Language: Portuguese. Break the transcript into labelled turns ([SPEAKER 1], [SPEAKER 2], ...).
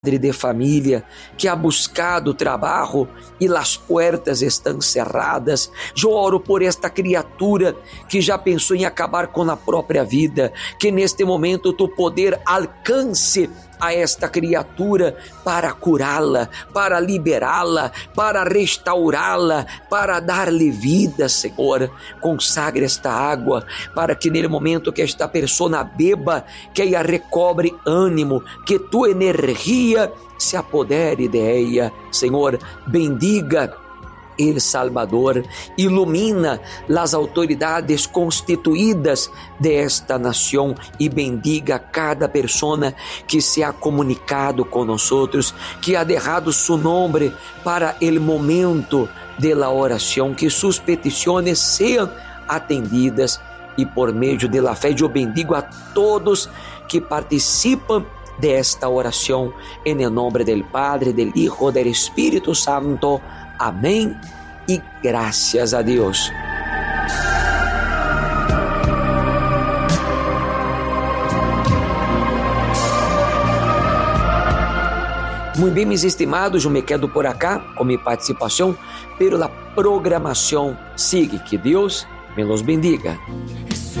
[SPEAKER 1] de família que ha buscado trabalho e as portas estão cerradas. Eu oro por esta criatura que já pensou em acabar com a própria vida, que neste momento tu poder alcance a esta criatura para curá-la, para liberá-la, para restaurá-la, para dar-lhe vida, Senhor. Consagre esta água para que no momento que esta pessoa beba, que ela recobre ânimo, que tua energia se apodere de ela. Senhor, bendiga El Salvador, ilumina as autoridades constituídas desta nação e bendiga cada pessoa que se ha comunicado com nós, que ha derrado su nome para o momento de la oração, que suas petições sejam atendidas e por meio de la fé eu bendigo a todos que participam desta oração, em nome do Padre, do Hijo, do Espírito Santo. Amém e graças a Deus. Muito bem, meus estimados, eu me quedo por acá com minha participação pela programação. Siga, que Deus me los bendiga.